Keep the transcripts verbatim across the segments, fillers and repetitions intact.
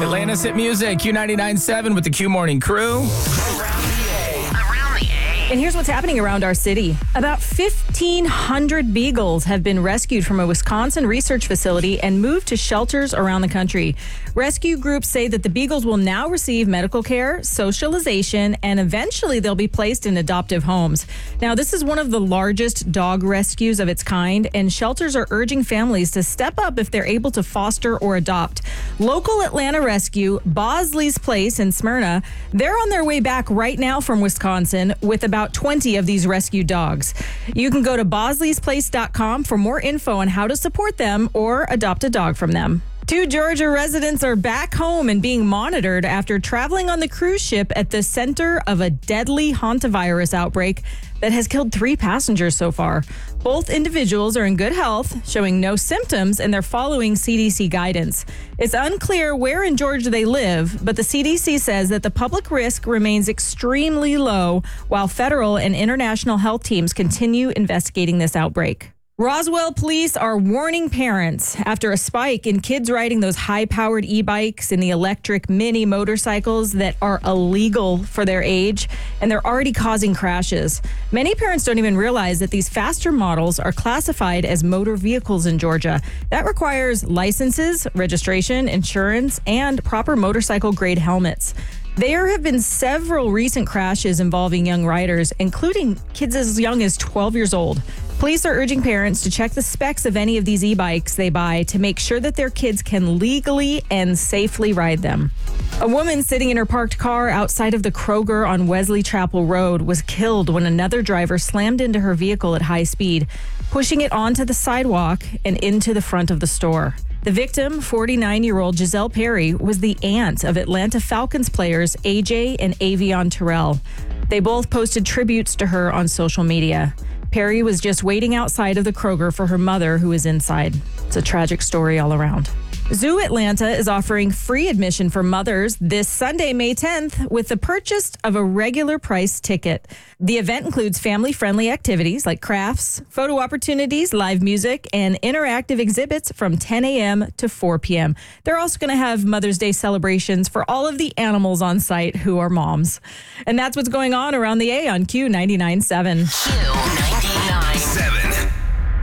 Atlanta's hit music, Q ninety-nine point seven with the Q Morning Crew. And here's what's happening around our city. About fifteen hundred beagles have been rescued from a Wisconsin research facility and moved to shelters around the country. Rescue groups say that the beagles will now receive medical care, socialization, and eventually they'll be placed in adoptive homes. Now, this is one of the largest dog rescues of its kind, and shelters are urging families to step up if they're able to foster or adopt. Local Atlanta rescue, Bosley's Place in Smyrna, they're on their way back right now from Wisconsin with about twenty of these rescued dogs. You can go to bosleys place dot com for more info on how to support them or adopt a dog from them. Two Georgia residents are back home and being monitored after traveling on the cruise ship at the center of a deadly hantavirus outbreak that has killed three passengers so far. Both individuals are in good health, showing no symptoms, and they're following C D C guidance. It's unclear where in Georgia they live, but the C D C says that the public risk remains extremely low while federal and international health teams continue investigating this outbreak. Roswell police are warning parents after a spike in kids riding those high-powered e-bikes and the electric mini motorcycles that are illegal for their age, and they're already causing crashes. Many parents don't even realize that these faster models are classified as motor vehicles in Georgia. That requires licenses, registration, insurance, and proper motorcycle-grade helmets. There have been several recent crashes involving young riders, including kids as young as twelve years old. Police are urging parents to check the specs of any of these e-bikes they buy to make sure that their kids can legally and safely ride them. A woman sitting in her parked car outside of the Kroger on Wesley Chapel Road was killed when another driver slammed into her vehicle at high speed, pushing it onto the sidewalk and into the front of the store. The victim, forty-nine-year-old Giselle Perry, was the aunt of Atlanta Falcons players A J and Avion Terrell. They both posted tributes to her on social media. Perry was just waiting outside of the Kroger for her mother, who is inside. It's a tragic story all around. Zoo Atlanta is offering free admission for mothers this Sunday, May tenth, with the purchase of a regular price ticket. The event includes family-friendly activities like crafts, photo opportunities, live music, and interactive exhibits from ten a.m. to four p.m. They're also going to have Mother's Day celebrations for all of the animals on site who are moms. And that's what's going on around the A on Q ninety-nine point seven. Q ninety-nine point seven.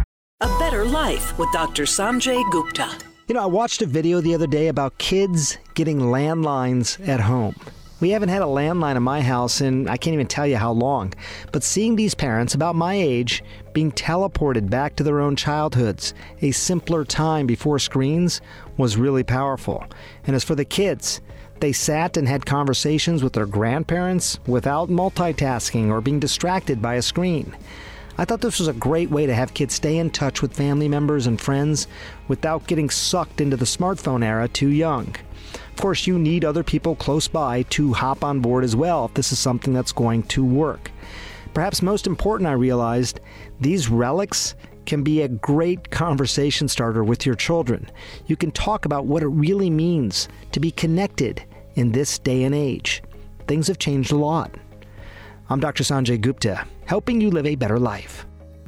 A Better Life with Doctor Sanjay Gupta. You know, I watched a video the other day about kids getting landlines at home. We haven't had a landline in my house in I can't even tell you how long. But seeing these parents about my age being teleported back to their own childhoods, a simpler time before screens, was really powerful. And as for the kids, they sat and had conversations with their grandparents without multitasking or being distracted by a screen. I thought this was a great way to have kids stay in touch with family members and friends without getting sucked into the smartphone era too young. Of course, you need other people close by to hop on board as well if this is something that's going to work. Perhaps most important, I realized, these relics can be a great conversation starter with your children. You can talk about what it really means to be connected in this day and age. Things have changed a lot. I'm Doctor Sanjay Gupta, helping you live a better life.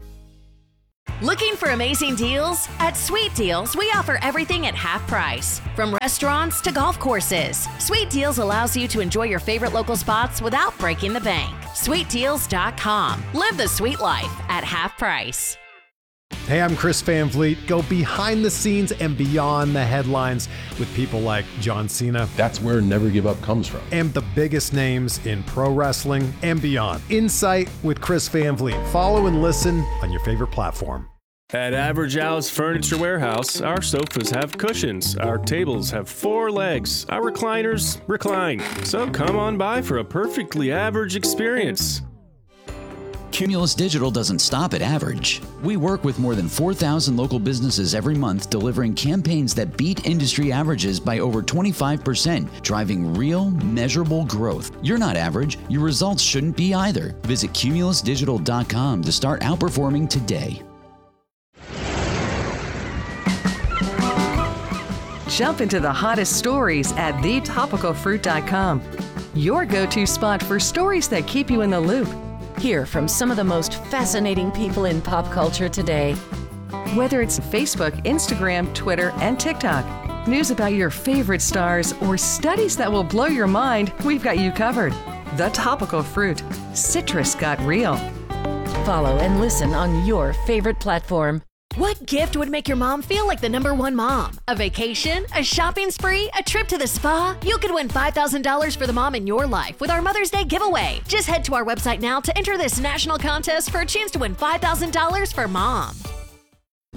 Looking for amazing deals? At Sweet Deals, we offer everything at half price. From restaurants to golf courses, Sweet Deals allows you to enjoy your favorite local spots without breaking the bank. sweet deals dot com. Live the sweet life at half price. Hey, I'm Chris Van Vliet. Go behind the scenes and beyond the headlines with people like John Cena. That's where Never Give Up comes from. And the biggest names in pro wrestling and beyond. Insight with Chris Van Vliet. Follow and listen on your favorite platform. At Average Al's Furniture Warehouse, our sofas have cushions, our tables have four legs, our recliners recline. So come on by for a perfectly average experience. Cumulus Digital doesn't stop at average. We work with more than four thousand local businesses every month, delivering campaigns that beat industry averages by over twenty-five percent, driving real, measurable growth. You're not average. Your results shouldn't be either. Visit cumulus digital dot com to start outperforming today. Jump into the hottest stories at the topical fruit dot com. Your go-to spot for stories that keep you in the loop. Hear from some of the most fascinating people in pop culture today. Whether it's Facebook, Instagram, Twitter, and TikTok, News about your favorite stars or studies that will blow your mind, we've got you covered. The Topical Fruit. Citrus got real. Follow and listen on your favorite platform. What gift would make your mom feel like the number one mom? A vacation? A shopping spree? A trip to the spa? You could win five thousand dollars for the mom in your life with our Mother's Day giveaway. Just head to our website now to enter this national contest for a chance to win five thousand dollars for mom.